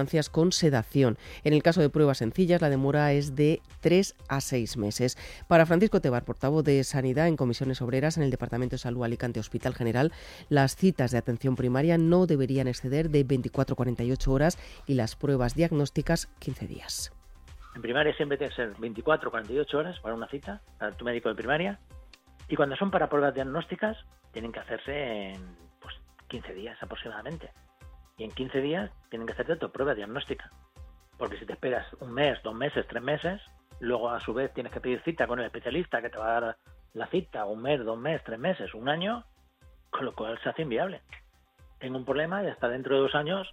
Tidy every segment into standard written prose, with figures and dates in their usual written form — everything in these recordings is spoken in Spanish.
con sedación. En el caso de pruebas sencillas, la demora es de 3 a 6 meses. Para Francisco Tebar, portavoz de Sanidad en Comisiones Obreras en el Departamento de Salud Alicante Hospital General, las citas de atención primaria no deberían exceder de 24 a 48 horas y las pruebas diagnósticas 15 días. En primaria siempre tiene que ser 24 o 48 horas para una cita, para tu médico de primaria. Y cuando son para pruebas diagnósticas, tienen que hacerse en 15 días aproximadamente. Y en 15 días tienen que hacerte tu prueba diagnóstica. Porque si te esperas un mes, 2 meses, 3 meses, luego a su vez tienes que pedir cita con el especialista que te va a dar la cita, 1 mes, 2 meses, 3 meses, 1 año, con lo cual se hace inviable. Tengo un problema y hasta dentro de 2 años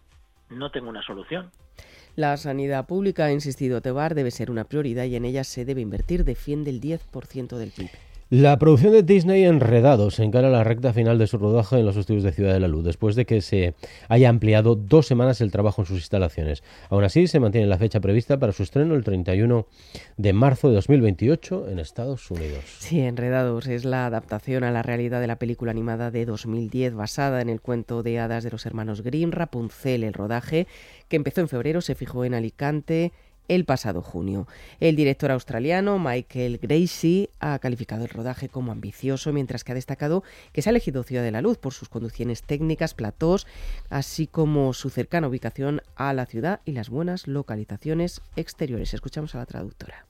no tengo una solución. La sanidad pública, ha insistido Tebar, debe ser una prioridad y en ella se debe invertir, defiende el 10% del PIB. La producción de Disney Enredados encara la recta final de su rodaje en los estudios de Ciudad de la Luz, después de que se haya ampliado 2 semanas el trabajo en sus instalaciones. Aún así, se mantiene la fecha prevista para su estreno el 31 de marzo de 2028 en Estados Unidos. Sí, Enredados es la adaptación a la realidad de la película animada de 2010, basada en el cuento de hadas de los hermanos Grimm, Rapunzel. El rodaje, que empezó en febrero, se fijó en Alicante el pasado junio. El director australiano Michael Gracie ha calificado el rodaje como ambicioso, mientras que ha destacado que se ha elegido Ciudad de la Luz por sus condiciones técnicas, platós, así como su cercana ubicación a la ciudad y las buenas localizaciones exteriores. Escuchamos a la traductora.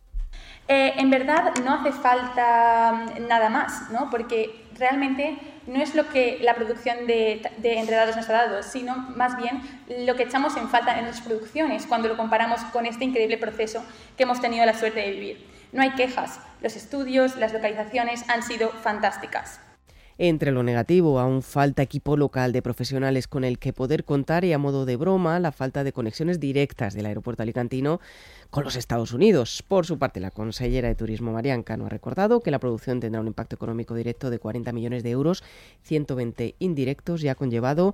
En verdad no hace falta nada más, ¿no? Porque realmente no es lo que la producción de Enredados nos ha dado, sino más bien lo que echamos en falta en las producciones cuando lo comparamos con este increíble proceso que hemos tenido la suerte de vivir. No hay quejas, los estudios, las localizaciones han sido fantásticas. Entre lo negativo, aún falta equipo local de profesionales con el que poder contar y, a modo de broma, la falta de conexiones directas del aeropuerto alicantino con los Estados Unidos. Por su parte, la consellera de Turismo, Marian Cano, ha recordado que la producción tendrá un impacto económico directo de 40 millones de euros, 120 indirectos, y ha conllevado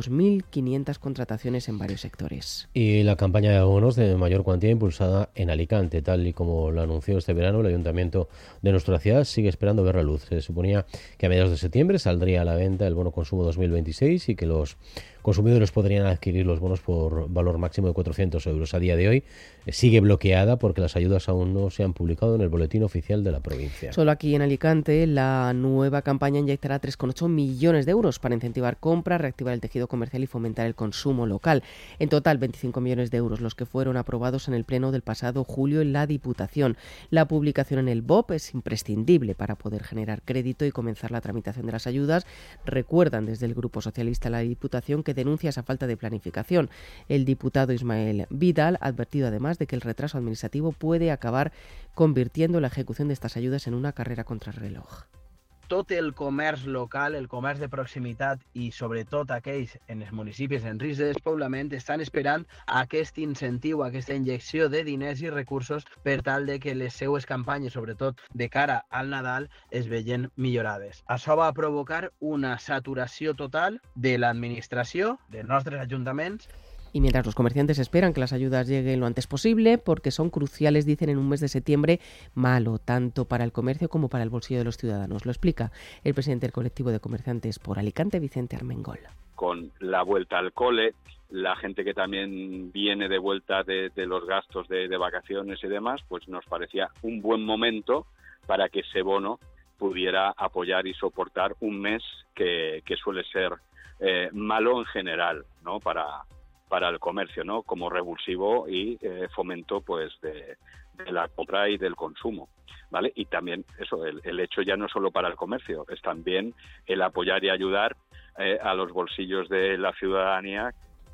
2.500 contrataciones en varios sectores. Y la campaña de bonos de mayor cuantía impulsada en Alicante, tal y como lo anunció este verano el Ayuntamiento de nuestra ciudad, sigue esperando ver la luz. Se suponía que a mediados de septiembre saldría a la venta el bono consumo 2026 y que los consumidores podrían adquirir los bonos por valor máximo de 400 euros. A día de hoy sigue bloqueada porque las ayudas aún no se han publicado en el boletín oficial de la provincia. Solo aquí en Alicante, la nueva campaña inyectará 3,8 millones de euros para incentivar compras, reactivar el tejido comercial y fomentar el consumo local. En total, 25 millones de euros los que fueron aprobados en el pleno del pasado julio en la Diputación. La publicación en el BOP es imprescindible para poder generar crédito y comenzar la tramitación de las ayudas. Recuerdan desde el Grupo Socialista la Diputación que denuncia esa falta de planificación. El diputado Ismael Vidal ha advertido además de que el retraso administrativo puede acabar convirtiendo la ejecución de estas ayudas en una carrera contra el reloj. Tot el comerç local, el comerç de proximitat i sobretot aquells en els municipis en risc de despoblament estan esperant aquest incentiu, aquesta injecció de diners i recursos per tal de que les seues campanyes, sobretot de cara al Nadal, es vegin millorades. Això va provocar una saturació total de l'administració, dels nostres ajuntaments. Y mientras los comerciantes esperan que las ayudas lleguen lo antes posible, porque son cruciales, dicen, en un mes de septiembre malo, tanto para el comercio como para el bolsillo de los ciudadanos. Lo explica el presidente del colectivo de comerciantes por Alicante, Vicente Armengol. Con la vuelta al cole, la gente que también viene de vuelta de los gastos de vacaciones y demás, pues nos parecía un buen momento para que ese bono pudiera apoyar y soportar un mes que suele ser malo en general, ¿no? Para el comercio, ¿no? Como revulsivo y fomento pues de la compra y del consumo, ¿vale? Y también eso, el hecho ya no solo para el comercio, es también el apoyar y ayudar a los bolsillos de la ciudadanía.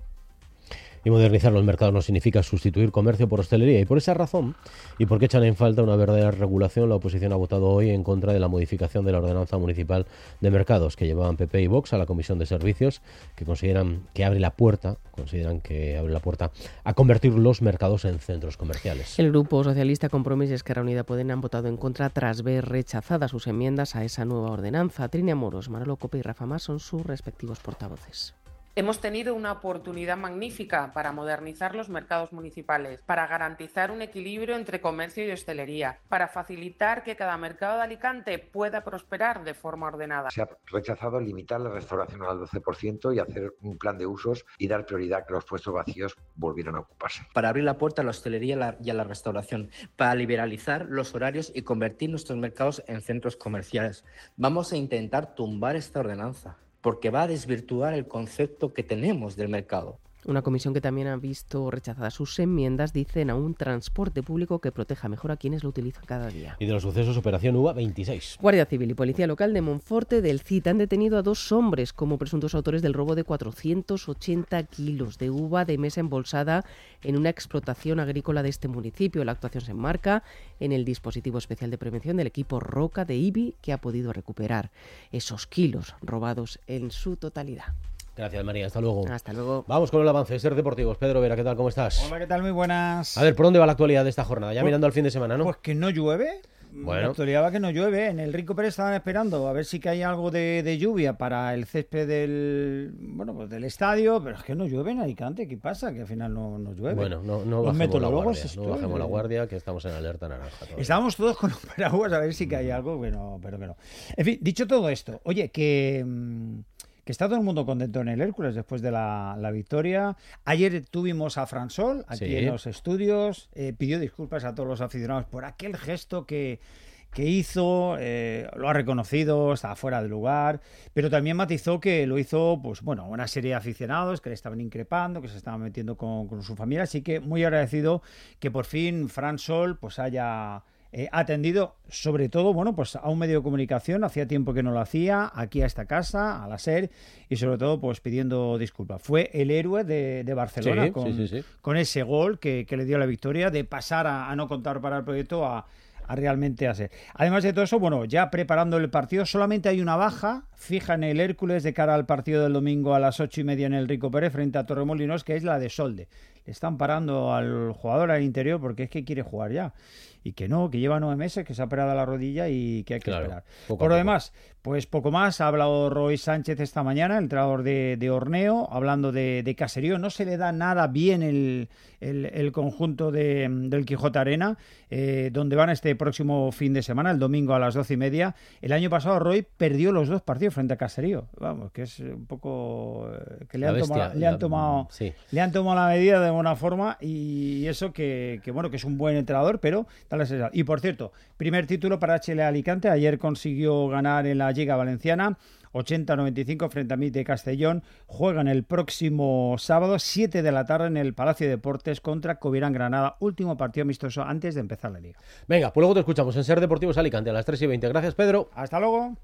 Y modernizar los mercados no significa sustituir comercio por hostelería. Y por esa razón, y porque echan en falta una verdadera regulación, la oposición ha votado hoy en contra de la modificación de la Ordenanza Municipal de Mercados que llevaban PP y Vox a la Comisión de Servicios, que consideran que abre la puerta a convertir los mercados en centros comerciales. El Grupo Socialista, Compromís y Esquerra Unida Podem han votado en contra tras ver rechazadas sus enmiendas a esa nueva ordenanza. Trini Amoros, Manolo Cope y Rafa Mas son sus respectivos portavoces. Hemos tenido una oportunidad magnífica para modernizar los mercados municipales, para garantizar un equilibrio entre comercio y hostelería, para facilitar que cada mercado de Alicante pueda prosperar de forma ordenada. Se ha rechazado limitar la restauración al 12% y hacer un plan de usos y dar prioridad a que los puestos vacíos volvieran a ocuparse. Para abrir la puerta a la hostelería y a la restauración, para liberalizar los horarios y convertir nuestros mercados en centros comerciales. Vamos a intentar tumbar esta ordenanza, porque va a desvirtuar el concepto que tenemos del mercado. Una comisión que también ha visto rechazadas sus enmiendas, dicen, a un transporte público que proteja mejor a quienes lo utilizan cada día. Y de los sucesos, Operación UVA 26. Guardia Civil y Policía Local de Monforte del Cid han detenido a 2 hombres como presuntos autores del robo de 480 kilos de uva de mesa embolsada en una explotación agrícola de este municipio. La actuación se enmarca en el dispositivo especial de prevención del equipo Roca de IBI, que ha podido recuperar esos kilos robados en su totalidad. Gracias, María. Hasta luego. Hasta luego. Vamos con el avance. Ser Deportivos. Pedro Vera, ¿qué tal? ¿Cómo estás? Hola, ¿qué tal? Muy buenas. A ver, ¿por dónde va la actualidad de esta jornada? Ya mirando al fin de semana, ¿no? Pues que no llueve. Bueno. La actualidad va que no llueve. En el Rico Pérez estaban esperando a ver si que hay algo de lluvia para el césped del estadio, pero es que no llueve en Alicante. ¿Qué pasa? Que al final no llueve. Bueno, no Los bajemos meteorólogos no bajemos la guardia, que estamos en alerta naranja todavía. Estábamos todos con los paraguas a ver si que hay algo, pero que no. En fin, dicho todo esto, oye, que está todo el mundo contento en el Hércules después de la victoria. Ayer tuvimos a Fransol aquí en los estudios. Pidió disculpas a todos los aficionados por aquel gesto que hizo, lo ha reconocido, está fuera de lugar, pero también matizó que lo hizo una serie de aficionados que le estaban increpando, que se estaban metiendo con su familia, así que muy agradecido que por fin Fransol haya atendido sobre todo a un medio de comunicación. Hacía tiempo que no lo hacía, aquí a esta casa, a la SER, y sobre todo pidiendo disculpas. Fue el héroe de Barcelona con ese gol que le dio la victoria, de pasar a no contar para el proyecto a realmente hacer. Además de todo eso, ya preparando el partido, solamente hay una baja fija en el Hércules de cara al partido del domingo a las 8:30 en el Rico Pérez frente a Torremolinos, que es la de Solde. Le están parando al jugador al interior porque es que quiere jugar ya. Y que lleva 9 meses, que se ha operado la rodilla y que hay que esperar. Por lo demás, poco más. Ha hablado Roy Sánchez esta mañana, el entrenador de Orneo, hablando de Caserío. No se le da nada bien el conjunto del Quijote Arena, donde van este próximo fin de semana, el domingo a las 12:30. El año pasado Roy perdió los 2 partidos frente a Caserío. Vamos, que es un poco que le han tomado la medida de buena forma, y eso que es un buen entrenador, pero y por cierto, primer título para HL Alicante. Ayer consiguió ganar en la Liga Valenciana 80-95 frente a MIT de Castellón. Juegan el próximo sábado 7 de la tarde en el Palacio de Deportes contra Covirán Granada, último partido amistoso antes de empezar la liga. Venga, pues luego te escuchamos en Ser Deportivos Alicante a las 3:20. Gracias, Pedro. Hasta luego.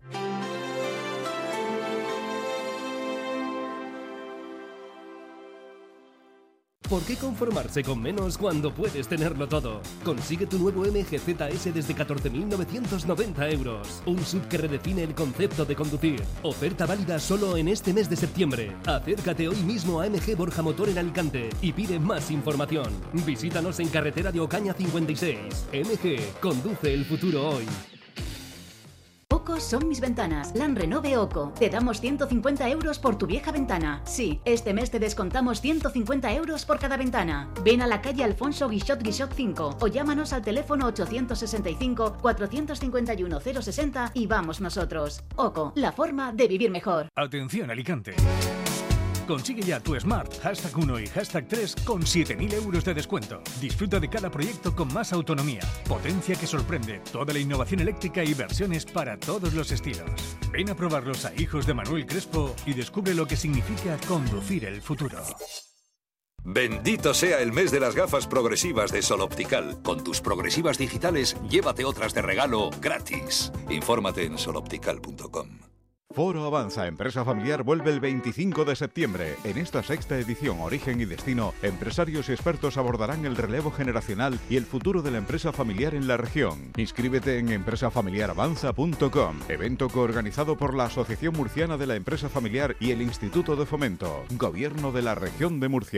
¿Por qué conformarse con menos cuando puedes tenerlo todo? Consigue tu nuevo MG ZS desde 14.990 euros. Un SUV que redefine el concepto de conducir. Oferta válida solo en este mes de septiembre. Acércate hoy mismo a MG Borja Motor en Alicante y pide más información. Visítanos en carretera de Ocaña 56. MG, conduce el futuro hoy. Oco son mis ventanas. Land Renove Oco. Te damos 150 euros por tu vieja ventana. Sí, este mes te descontamos 150 euros por cada ventana. Ven a la calle Alfonso Guixot 5 o llámanos al teléfono 865 451 060 y vamos nosotros. Oco, la forma de vivir mejor. Atención, Alicante. Consigue ya tu Smart #1 y #3 con 7.000 euros de descuento. Disfruta de cada proyecto con más autonomía, potencia que sorprende, toda la innovación eléctrica y versiones para todos los estilos. Ven a probarlos a Hijos de Manuel Crespo y descubre lo que significa conducir el futuro. Bendito sea el mes de las gafas progresivas de Sol Optical. Con tus progresivas digitales, llévate otras de regalo gratis. Infórmate en soloptical.com. Foro Avanza Empresa Familiar vuelve el 25 de septiembre. En esta 6ª edición Origen y Destino, empresarios y expertos abordarán el relevo generacional y el futuro de la empresa familiar en la región. Inscríbete en empresafamiliaravanza.com. Evento coorganizado por la Asociación Murciana de la Empresa Familiar y el Instituto de Fomento. Gobierno de la Región de Murcia.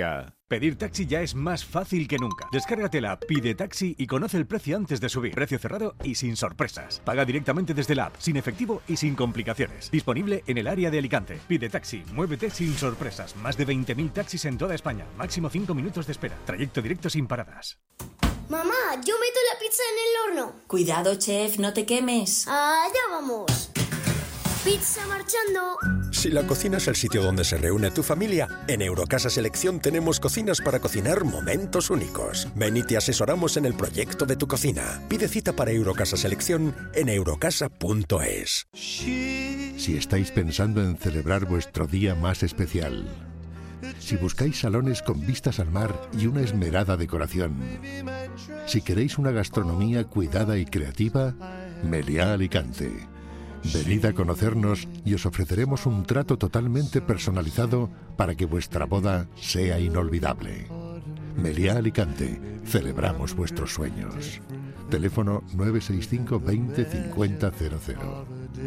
Pedir taxi ya es más fácil que nunca. Descárgate la app Pide Taxi y conoce el precio antes de subir. Precio cerrado y sin sorpresas. Paga directamente desde la app, sin efectivo y sin complicaciones. Disponible en el área de Alicante. Pide Taxi, muévete sin sorpresas. Más de 20.000 taxis en toda España. Máximo 5 minutos de espera. Trayecto directo sin paradas. Mamá, yo meto la pizza en el horno. Cuidado, chef, no te quemes. Allá vamos. Pizza marchando. Si la cocina es el sitio donde se reúne tu familia, en Eurocasa Selección tenemos cocinas para cocinar momentos únicos. Ven y te asesoramos en el proyecto de tu cocina. Pide cita para Eurocasa Selección en eurocasa.es. Si estáis pensando en celebrar vuestro día más especial, si buscáis salones con vistas al mar y una esmerada decoración, si queréis una gastronomía cuidada y creativa, Meliá Alicante. Venid a conocernos y os ofreceremos un trato totalmente personalizado para que vuestra boda sea inolvidable. Meliá Alicante, celebramos vuestros sueños. Teléfono 965 20 50 00.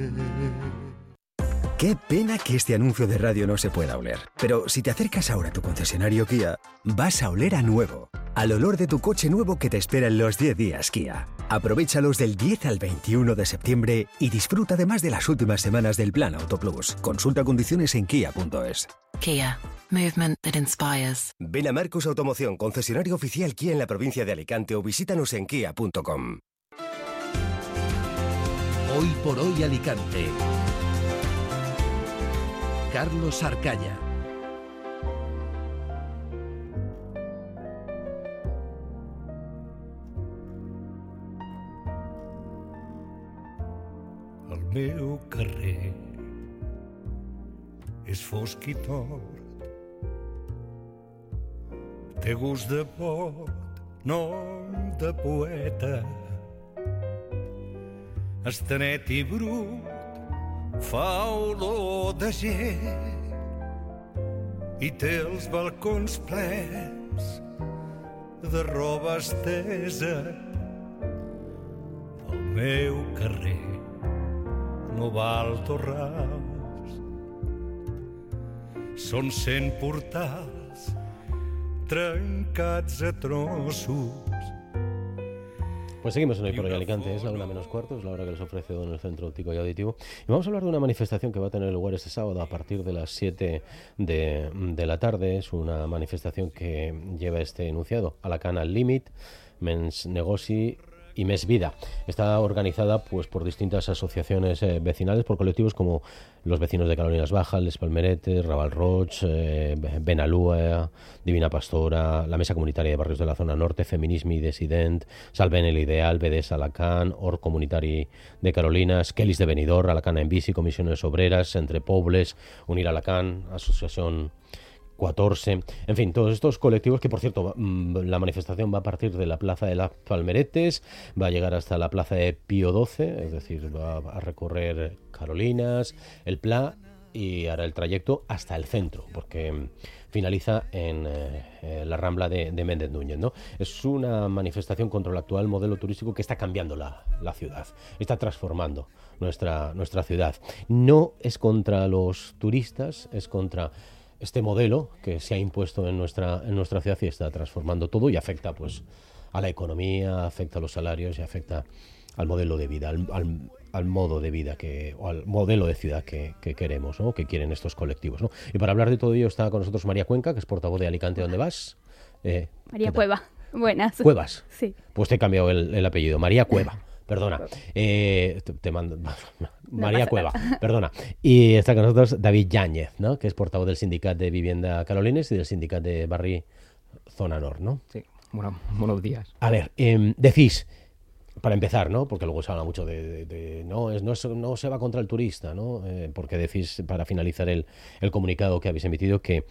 Qué pena que este anuncio de radio no se pueda oler. Pero si te acercas ahora a tu concesionario Kia, vas a oler a nuevo. Al olor de tu coche nuevo que te espera en los 10 días Kia. Aprovéchalos del 10 al 21 de septiembre y disfruta además de las últimas semanas del Plan Auto Plus. Consulta condiciones en kia.es. Kia. Movement that inspires. Ven a Marcos Automoción, concesionario oficial Kia en la provincia de Alicante, o visítanos en kia.com. Hoy por hoy Alicante. Carlos Arcaya. El meu carrer és fosc i tort, té gust de pot, nom de poeta, estanet i brut, fa olor de gent i té els balcons plens de roba estesa. El meu carrer no val torrals, són 100 portals trencats a trossos. Pues seguimos en Hoy por Hoy Alicante, es la 1:15, es la hora que les ofrece en el Centro Óptico y Auditivo. Y vamos a hablar de una manifestación que va a tener lugar este sábado a partir de las 7 de la tarde. Es una manifestación que lleva este enunciado: Alacant al límit, Mens Negoci y Més Vida. Está organizada pues por distintas asociaciones vecinales, por colectivos como los vecinos de Carolinas Bajas, Les Palmeretes, Raval Roig, Benalúa, Divina Pastora, la Mesa Comunitaria de Barrios de la Zona Norte, Feminisme i Decident, Salven el Ideal, BDS Alacant, Hort Comunitari de Carolinas, Kellys de Benidorm, Alacant en Bici, Comisiones Obreras, Entre Pobles, Unir Alacant, Asociación 14, en fin, todos estos colectivos que, por cierto, la manifestación va a partir de la Plaza de las Palmeretes, va a llegar hasta la Plaza de Pío XII, es decir, va a recorrer Carolinas, el Pla, y hará el trayecto hasta el centro, porque finaliza en la Rambla de Méndez Núñez, ¿no? Es una manifestación contra el actual modelo turístico que está cambiando la ciudad, está transformando nuestra ciudad. No es contra los turistas, es contra este modelo que se ha impuesto en nuestra ciudad y está transformando todo y afecta pues a la economía, afecta a los salarios y afecta al modelo de vida, al modo de vida o al modelo de ciudad que queremos, ¿no? Que quieren estos colectivos, ¿no? Y para hablar de todo ello está con nosotros María Cuenca, que es portavoz de Alicante ¿Dónde vas? María Cueva. Buenas. Cuevas. Sí. Pues te he cambiado el apellido. María Cueva. Perdona, te mando María Cueva, perdona. Y está con nosotros David Yáñez, ¿no? Que es portavoz del Sindicat de Vivienda Carolines y del Sindicat de Barri Zona Nord, ¿no? Sí, bueno, buenos días. A ver, decís, para empezar, ¿no? Porque luego se habla mucho de no se va contra el turista, ¿no? Porque decís, para finalizar el comunicado que habéis emitido, que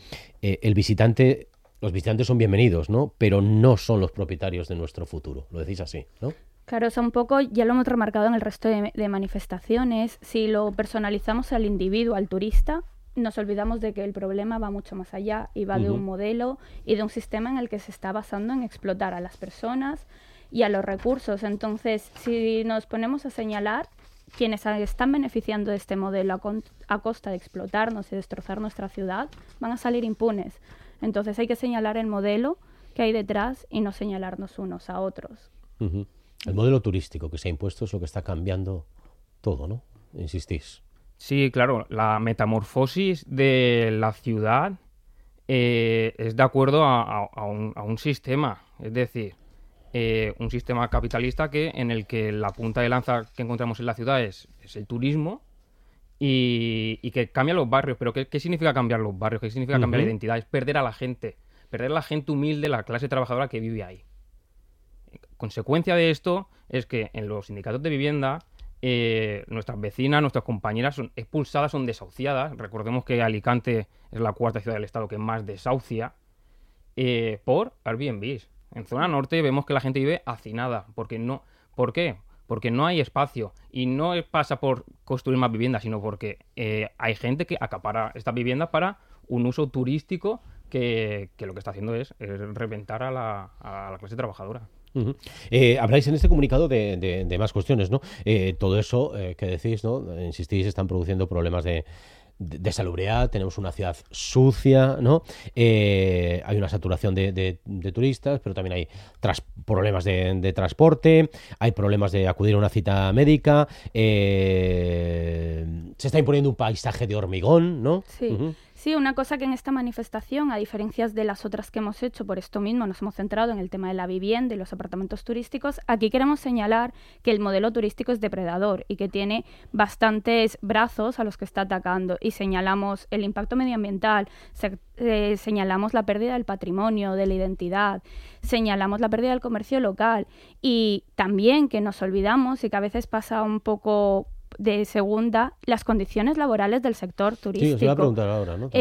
los visitantes son bienvenidos, ¿no? Pero no son los propietarios de nuestro futuro. Lo decís así, ¿no? Claro, o sea, un poco ya lo hemos remarcado en el resto de manifestaciones. Si lo personalizamos al individuo, al turista, nos olvidamos de que el problema va mucho más allá y va de un modelo y de un sistema en el que se está basando en explotar a las personas y a los recursos. Entonces, si nos ponemos a señalar, quienes están beneficiando de este modelo a costa de explotarnos y destrozar nuestra ciudad, van a salir impunes. Entonces hay que señalar el modelo que hay detrás y no señalarnos unos a otros. El modelo turístico que se ha impuesto es lo que está cambiando todo, ¿no? Insistís. Sí, claro, la metamorfosis de la ciudad es de acuerdo a un sistema, es decir, un sistema capitalista en el que la punta de lanza que encontramos en la ciudad es el turismo y que cambia los barrios. Pero ¿qué significa cambiar los barrios? ¿Qué significa cambiar la identidad? Es perder a la gente humilde, la clase trabajadora que vive ahí. Consecuencia de esto es que en los sindicatos de vivienda nuestras vecinas, nuestras compañeras son expulsadas, son desahuciadas. Recordemos que Alicante es la cuarta ciudad del estado que más desahucia por Airbnbs. En zona norte vemos que la gente vive hacinada. ¿Por qué? Porque no hay espacio. Y no pasa por construir más viviendas, sino porque hay gente que acapara estas viviendas para un uso turístico que lo que está haciendo es reventar a la clase trabajadora. Habláis en este comunicado de más cuestiones, ¿no? Todo eso que decís, ¿no? Insistís, están produciendo problemas de salubridad, tenemos una ciudad sucia, ¿no? Hay una saturación de turistas, pero también hay problemas de transporte, hay problemas de acudir a una cita médica, se está imponiendo un paisaje de hormigón, ¿no? Sí. Sí, una cosa que en esta manifestación, a diferencia de las otras que hemos hecho, por esto mismo nos hemos centrado en el tema de la vivienda y los apartamentos turísticos, aquí queremos señalar que el modelo turístico es depredador y que tiene bastantes brazos a los que está atacando, y señalamos el impacto medioambiental, señalamos la pérdida del patrimonio, de la identidad, señalamos la pérdida del comercio local, y también que nos olvidamos y que a veces pasa un poco de segunda, las condiciones laborales del sector turístico. Sí, os iba a preguntar ahora, ¿no?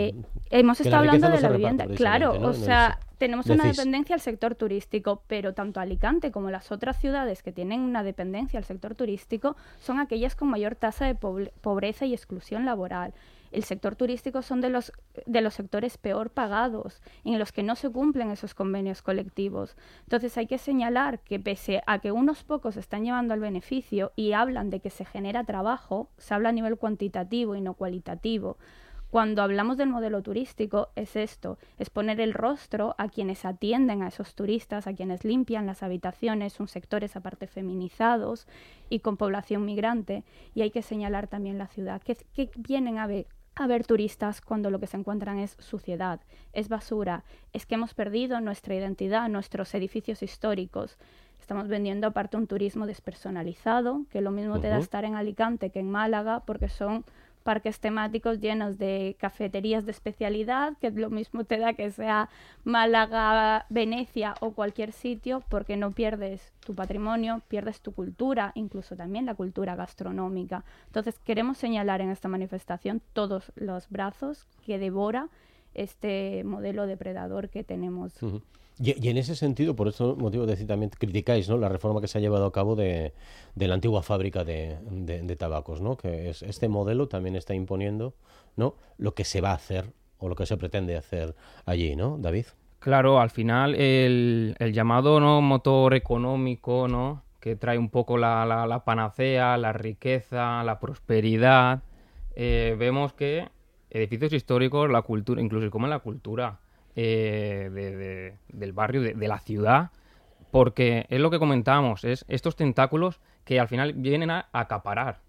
Hemos estado hablando de la vivienda, claro, ¿no? O sea, tenemos una dependencia al sector turístico, pero tanto Alicante como las otras ciudades que tienen una dependencia al sector turístico son aquellas con mayor tasa de pobreza y exclusión laboral. El sector turístico son de los sectores peor pagados, en los que no se cumplen esos convenios colectivos. Entonces hay que señalar que pese a que unos pocos están llevando al beneficio y hablan de que se genera trabajo, se habla a nivel cuantitativo y no cualitativo. Cuando hablamos del modelo turístico es esto, es poner el rostro a quienes atienden a esos turistas, a quienes limpian las habitaciones, son sectores aparte feminizados y con población migrante, y hay que señalar también la ciudad, que vienen a ver turistas cuando lo que se encuentran es suciedad, es basura, es que hemos perdido nuestra identidad, nuestros edificios históricos. Estamos vendiendo aparte un turismo despersonalizado, que lo mismo te da estar en Alicante que en Málaga, porque son parques temáticos llenos de cafeterías de especialidad, que lo mismo te da que sea Málaga, Venecia o cualquier sitio, porque no pierdes tu patrimonio, pierdes tu cultura, incluso también la cultura gastronómica. Entonces queremos señalar en esta manifestación todos los brazos que devora este modelo depredador que tenemos. Y en ese sentido, por eso motivo de decir, también criticáis, ¿no?, la reforma que se ha llevado a cabo de la antigua fábrica de tabacos, ¿no?, que este modelo también está imponiendo, ¿no?, lo que se va a hacer o lo que se pretende hacer allí, ¿no, David? Claro, al final el llamado, ¿no?, motor económico, ¿no?, que trae un poco la panacea, la riqueza, la prosperidad, vemos que edificios históricos, la cultura, incluso como en la cultura del barrio, de la ciudad, porque es lo que comentábamos, es estos tentáculos que al final vienen a acaparar,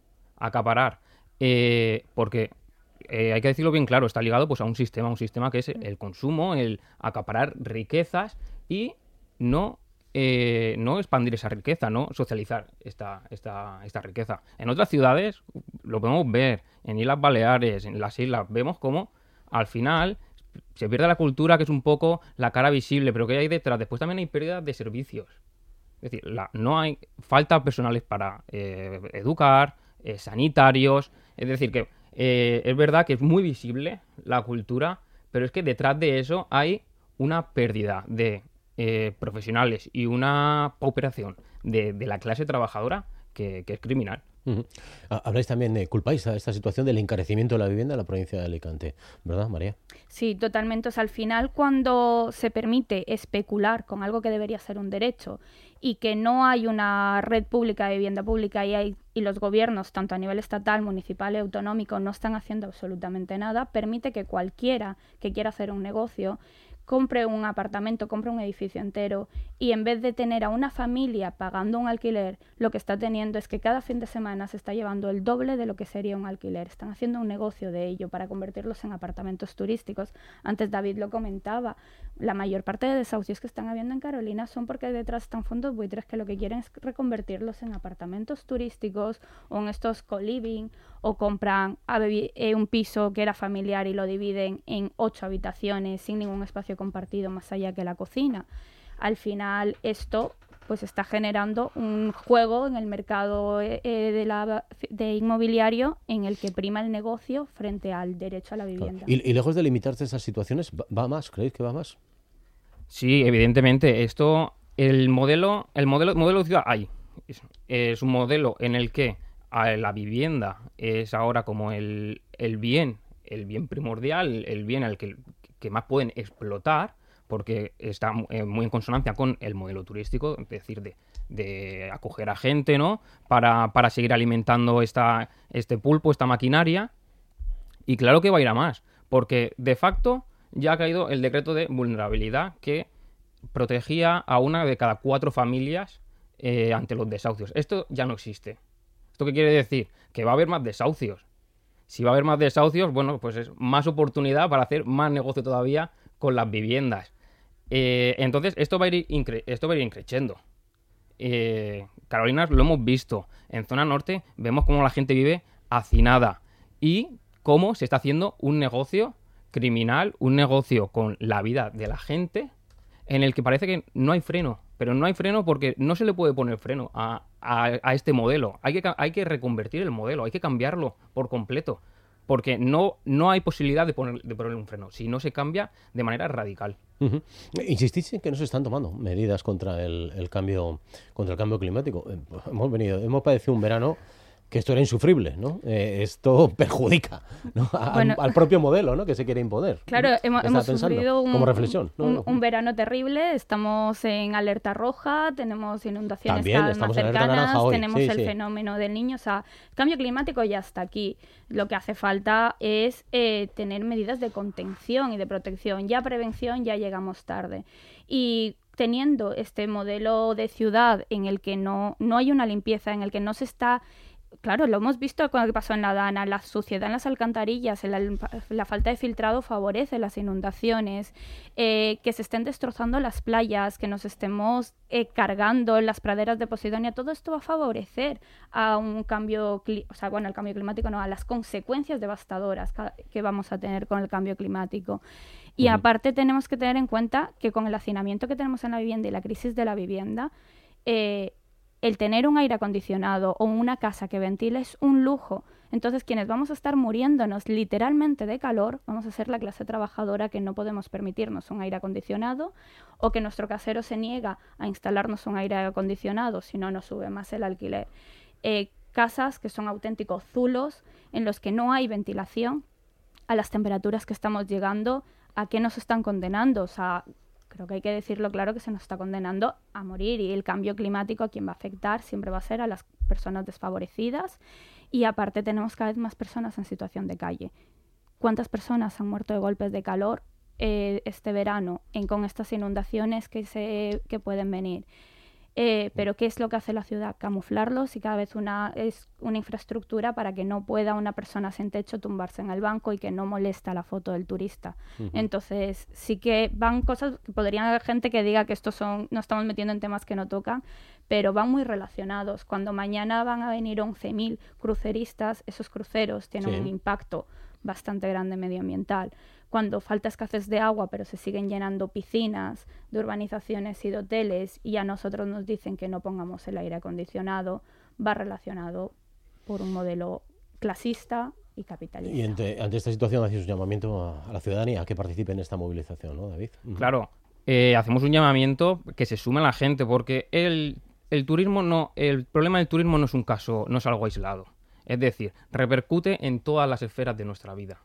porque hay que decirlo bien claro, está ligado pues a un sistema que es el consumo, el acaparar riquezas y no expandir esa riqueza, no socializar esta riqueza. En otras ciudades lo podemos ver, en Islas Baleares, en las islas, vemos cómo al final se pierde la cultura, que es un poco la cara visible, pero ¿qué hay detrás? Después también hay pérdida de servicios. Es decir, no hay falta personales para educar, sanitarios. Es decir, que es verdad que es muy visible la cultura, pero es que detrás de eso hay una pérdida de profesionales y una pauperación de la clase trabajadora que es criminal. Habláis también, culpáis a esta situación del encarecimiento de la vivienda en la provincia de Alicante, ¿verdad, María? Sí, totalmente. O sea, al final, cuando se permite especular con algo que debería ser un derecho y que no hay una red pública de vivienda pública y los gobiernos, tanto a nivel estatal, municipal y autonómico, no están haciendo absolutamente nada, permite que cualquiera que quiera hacer un negocio compre un apartamento, compre un edificio entero y en vez de tener a una familia pagando un alquiler, lo que está teniendo es que cada fin de semana se está llevando el doble de lo que sería un alquiler. Están haciendo un negocio de ello para convertirlos en apartamentos turísticos. Antes David lo comentaba, la mayor parte de desahucios que están habiendo en Carolina son porque detrás están fondos buitres que lo que quieren es reconvertirlos en apartamentos turísticos o en estos co-living, o compran un piso que era familiar y lo dividen en 8 habitaciones sin ningún espacio compartido más allá que la cocina. Al final esto pues está generando un juego en el mercado de inmobiliario en el que prima el negocio frente al derecho a la vivienda. Y lejos de limitarse esas situaciones, ¿va más? ¿Creéis que va más? Sí, evidentemente. El modelo de ciudad hay. Es un modelo en el que la vivienda es ahora como el bien primordial, el bien al que más pueden explotar, porque está muy en consonancia con el modelo turístico, es decir, de acoger a gente, ¿no? Para seguir alimentando este pulpo, esta maquinaria. Y claro que va a ir a más, porque de facto ya ha caído el decreto de vulnerabilidad que protegía a una de cada 4 familias ante los desahucios. Esto ya no existe. ¿Esto qué quiere decir? Que va a haber más desahucios. Si va a haber más desahucios, bueno, pues es más oportunidad para hacer más negocio todavía con las viviendas. Entonces, esto va a ir increciendo. Carolina lo hemos visto. En zona norte vemos cómo la gente vive hacinada y cómo se está haciendo un negocio criminal, un negocio con la vida de la gente, en el que parece que no hay freno. Pero no hay freno porque no se le puede poner freno a este modelo. Hay que reconvertir el modelo, hay que cambiarlo por completo. Porque no hay posibilidad de ponerle un freno si no se cambia de manera radical. Insistís en que no se están tomando medidas contra el cambio climático. Hemos padecido un verano que esto era insufrible, ¿no? Esto perjudica, ¿no? al propio modelo, ¿no? Que se quiere imponer. Claro, hemos sufrido como reflexión, un verano terrible. Estamos en alerta roja, tenemos inundaciones también, cada vez más cercanas, hoy. tenemos el fenómeno del Niño. O sea, el cambio climático ya está aquí. Lo que hace falta es tener medidas de contención y de protección. Ya prevención ya llegamos tarde. Y teniendo este modelo de ciudad en el que no hay una limpieza, en el que no se está... Claro, lo hemos visto con lo que pasó en la Dana, la suciedad en las alcantarillas, la falta de filtrado favorece las inundaciones, que se estén destrozando las playas, que nos estemos cargando las praderas de Posidonia. Todo esto va a favorecer a un cambio, el cambio climático, no, a las consecuencias devastadoras que vamos a tener con el cambio climático. Y aparte tenemos que tener en cuenta que con el hacinamiento que tenemos en la vivienda y la crisis de la vivienda, el tener un aire acondicionado o una casa que ventile es un lujo. Entonces, quienes vamos a estar muriéndonos literalmente de calor, vamos a ser la clase trabajadora que no podemos permitirnos un aire acondicionado, o que nuestro casero se niega a instalarnos un aire acondicionado, si no nos sube más el alquiler. Casas que son auténticos zulos, en los que no hay ventilación, a las temperaturas que estamos llegando, ¿a qué nos están condenando? O sea, creo que hay que decirlo claro, que se nos está condenando a morir, y el cambio climático a quien va a afectar siempre va a ser a las personas desfavorecidas, y aparte tenemos cada vez más personas en situación de calle. ¿Cuántas personas han muerto de golpes de calor este verano con estas inundaciones que pueden venir? Pero ¿qué es lo que hace la ciudad? Camuflarlos, y cada vez es una infraestructura para que no pueda una persona sin techo tumbarse en el banco y que no molesta la foto del turista. Entonces sí que van cosas que podrían haber gente que diga que no estamos metiendo en temas que no tocan, pero van muy relacionados. Cuando mañana van a venir 11.000 cruceristas, esos cruceros tienen un impacto bastante grande medioambiental. Cuando falta escasez de agua, pero se siguen llenando piscinas de urbanizaciones y de hoteles, y a nosotros nos dicen que no pongamos el aire acondicionado, va relacionado por un modelo clasista y capitalista. Y ante esta situación hacéis un llamamiento a la ciudadanía a que participe en esta movilización, ¿no, David? Claro, hacemos un llamamiento que se sume a la gente, porque el problema del turismo no es un caso, no es algo aislado. Es decir, repercute en todas las esferas de nuestra vida.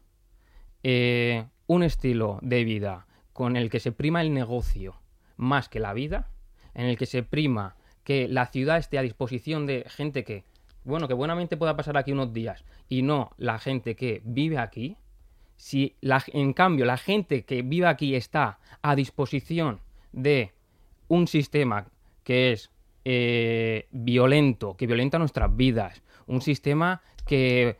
Un estilo de vida con el que se prima el negocio más que la vida, en el que se prima que la ciudad esté a disposición de gente que buenamente pueda pasar aquí unos días, y no la gente que vive aquí. Si en cambio la gente que vive aquí está a disposición de un sistema que es violento, que violenta nuestras vidas, un sistema que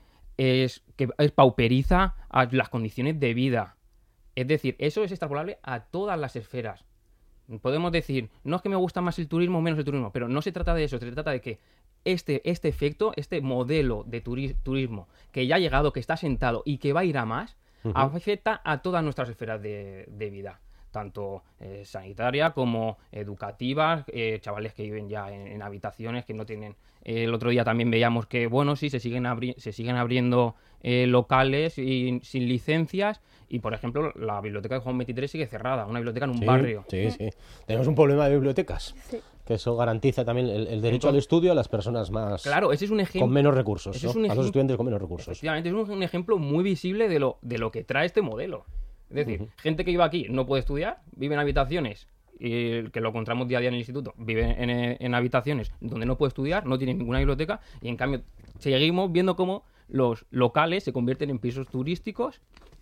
pauperiza a las condiciones de vida. Es decir, eso es extrapolable a todas las esferas. Podemos decir, no es que me gusta más el turismo o menos el turismo, pero no se trata de eso, se trata de que este efecto, este modelo de turismo que ya ha llegado, que está sentado y que va a ir a más, afecta a todas nuestras esferas de vida, tanto sanitaria como educativa, chavales que viven ya en habitaciones que no tienen... el otro día también veíamos que, sí, se siguen abriendo locales sin licencias, y por ejemplo la biblioteca de Juan 23 sigue cerrada, una biblioteca en un barrio. Sí. Tenemos un problema de bibliotecas. Sí. Que eso garantiza también el derecho al estudio a las personas más... Claro, ese es un ejemplo... Con menos recursos, ese ¿no? es un a los estudiantes con menos recursos. Efectivamente, es un ejemplo muy visible de lo que trae este modelo. Es decir, gente que vive aquí no puede estudiar, vive en habitaciones, y que lo encontramos día a día en el instituto, vive en habitaciones donde no puede estudiar, no tiene ninguna biblioteca, y en cambio seguimos viendo cómo los locales se convierten en pisos turísticos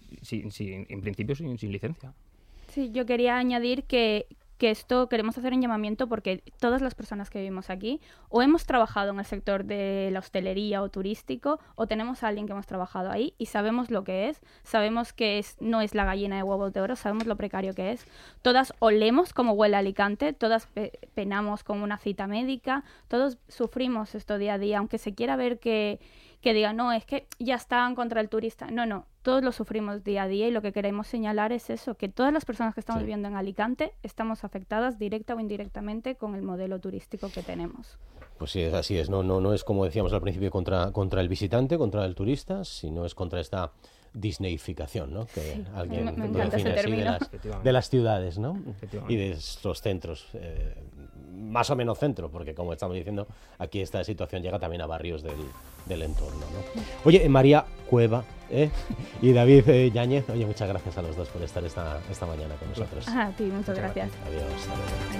en principio sin licencia. Sí, yo quería añadir que esto queremos hacer un llamamiento porque todas las personas que vivimos aquí o hemos trabajado en el sector de la hostelería o turístico, o tenemos a alguien que hemos trabajado ahí y sabemos lo que es, sabemos que no es la gallina de huevos de oro, sabemos lo precario que es. Todas olemos como huele Alicante, todas penamos con una cita médica, todos sufrimos esto día a día, aunque se quiera ver que digan, no, es que ya están contra el turista. No, todos lo sufrimos día a día, y lo que queremos señalar es eso, que todas las personas que estamos viviendo en Alicante estamos afectadas directa o indirectamente con el modelo turístico que tenemos. Pues sí, así es. No es, como decíamos al principio, contra el visitante, contra el turista, sino es contra esta disneyficación, ¿no? Que alguien me encanta ese término. De las ciudades, ¿no? Y de estos centros, más o menos centro, porque como estamos diciendo, aquí esta situación llega también a barrios del entorno, ¿no? Oye, María Cueva y David Yáñez, oye, muchas gracias a los dos por estar esta mañana con nosotros. A ti, muchas gracias. Adiós.